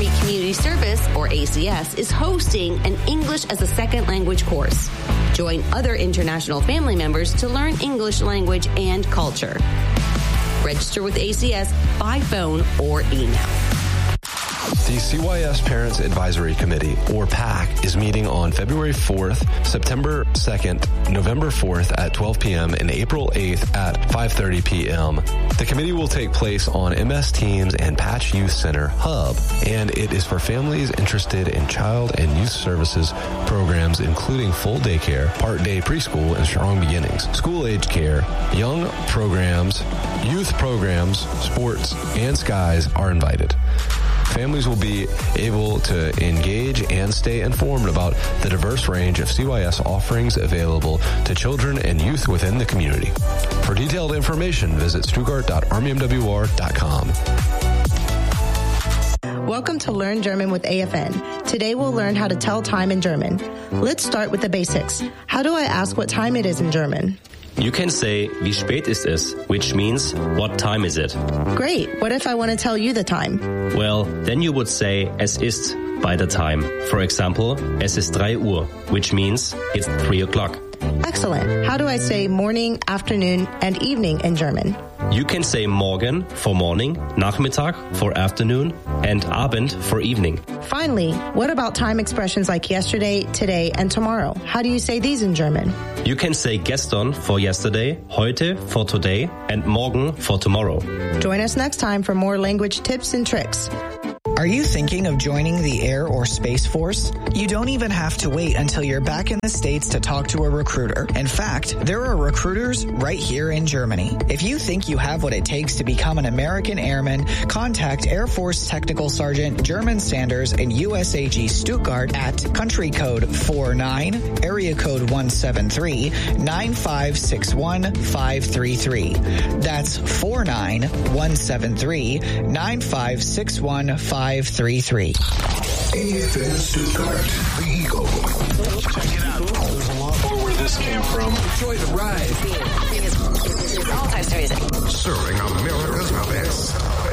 Army Community Service, or ACS, is hosting an English as a Second Language course. Join other international family members to learn English language and culture. Register with ACS by phone or email. The CYS Parents Advisory Committee, or PAC, is meeting on February 4th, September 2nd, November 4th at 12 p.m. and April 8th at 5:30 p.m. The committee will take place on MS Teams and Patch Youth Center Hub, and it is for families interested in child and youth services programs, including full daycare, part-day preschool, and strong beginnings, school-age care, young programs, youth programs, sports, and skies are invited. Families will be able to engage and stay informed about the diverse range of CYS offerings available to children and youth within the community. For detailed information, visit stuttgart.armymwr.com. Welcome to Learn German with AFN. Today we'll learn how to tell time in German. Let's start with the basics. How do I ask what time it is in German? You can say, wie spät ist es, which means, what time is it? Great. What if I want to tell you the time? Well, then you would say, es ist by the time. For example, es ist 3 Uhr, which means it's 3 o'clock. Excellent. How do I say morning, afternoon, and evening in German? You can say morgen for morning, Nachmittag for afternoon, and Abend for evening. Finally, what about time expressions like yesterday, today, and tomorrow? How do you say these in German? You can say gestern for yesterday, heute for today, and morgen for tomorrow. Join us next time for more language tips and tricks. Are you thinking of joining the Air or Space Force? You don't even have to wait until you're back in the States to talk to a recruiter. In fact, there are recruiters right here in Germany. If you think you have what it takes to become an American airman, contact Air Force Technical Sergeant German Sanders in USAG Stuttgart at country code 49, area code 173-9561533. That's 49-173-9561533. AFN Stuttgart, the Eagle. Check it out. There's a lot more where this came from. Enjoy the ride. All types of music. Serving America's best.